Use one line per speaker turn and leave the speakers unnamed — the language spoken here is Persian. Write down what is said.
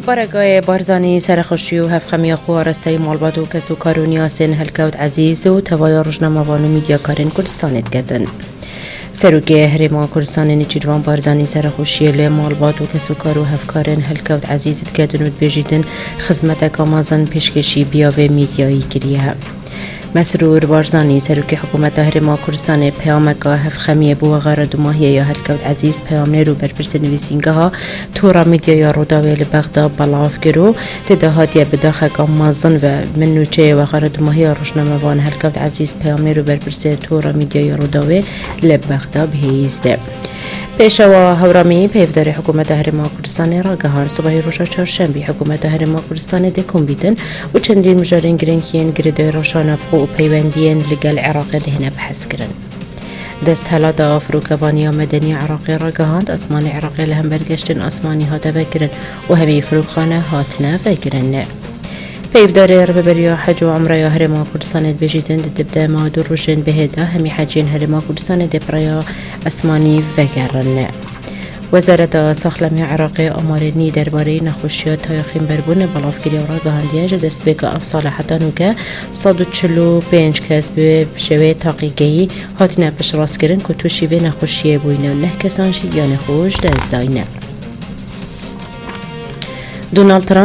بارگاه بارزانی سرخوشی و هفخمی خوارسته مالبات و کسو کارونیا سن هلکوت عزیز و توای روزنامه‌وان و میدیاکارن کردستانت گدن. سروکی هرما کردستان نجیروان بارزانی سرخوشی لی مالبات و کسو کار و هفکارن هلکوت عزیزت گدن و بجیدن خدمت کامازن پیشکشی بیاوه میدیایی کریه. مسرور بارزانی سروکی حکومت هرما کردستان پیامک هفخمی بو غرد ماهی یا هلکوت عزیز پیام نرو برپرس نویسینگه ها تورا میدیا یا روداوی لبغداد بلاف گرو تدهاتی بداخل کامازن و من نوچه و غرد ماهی روزنامه‌وان هلکوت عزیز پیام نرو برپرس تورا میدیا یا روداوی لبغداد بهیزده. پیشوا هورامی پیفدار حکومت هرما کردستان را گهان صبح روز چهارشنبه حکومت هرما کردستان دکم بیدن و چندین مجارین گرینکین گرده روشان و پیوندین لگل عراق دهنه بحث کرن. دست هلات فروکوانی مدنی عراقی را گهاند اسمان عراقی لهم برگشتن اسمانی ها تبکرن و همی فروکخانه هاتنه بگرن. پیفدار رببریا حج و عمره هرما کردستان بجیدن دبدا ما دو روشن بهدا همی حجین هرما کردستان دبریا اسمانی وگرن. وزارت ساخلمی عراقی آمارنی درباره نخوشیات تایخیم بربون بلافگیری را گهاندیه دست بگا افصال حتانو که 145 کس به شوه تاقیگهی هاتینه پش راست کرن که تو شیوه نخوشیه بوینه نه کسانشی یا نخوش دست داینه. دونالد ترامپ